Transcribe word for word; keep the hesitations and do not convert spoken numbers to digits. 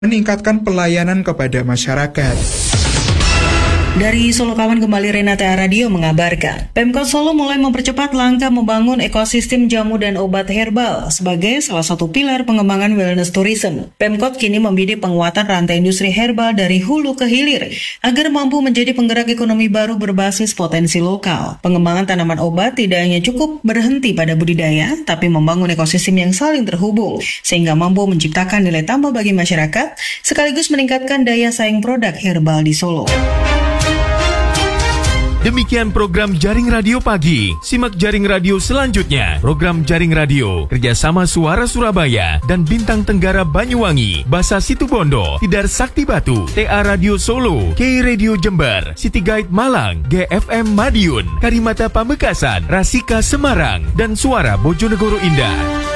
meningkatkan pelayanan kepada masyarakat. Dari Solo Kawan kembali Renata Radio mengabarkan, Pemkot Solo mulai mempercepat langkah membangun ekosistem jamu dan obat herbal sebagai salah satu pilar pengembangan wellness tourism. Pemkot kini membidik penguatan rantai industri herbal dari hulu ke hilir agar mampu menjadi penggerak ekonomi baru berbasis potensi lokal. Pengembangan tanaman obat tidak hanya cukup berhenti pada budidaya, tapi membangun ekosistem yang saling terhubung sehingga mampu menciptakan nilai tambah bagi masyarakat sekaligus meningkatkan daya saing produk herbal di Solo. Demikian program Jaring Radio Pagi. Simak Jaring Radio selanjutnya. Program Jaring Radio kerjasama Suara Surabaya dan Bintang Tenggara Banyuwangi, Basa Situbondo, Tidar Sakti Batu, T A Radio Solo, K Radio Jember, City Guide Malang, G F M Madiun, Karimata Pamekasan, Rasika Semarang, dan Suara Bojonegoro Indah.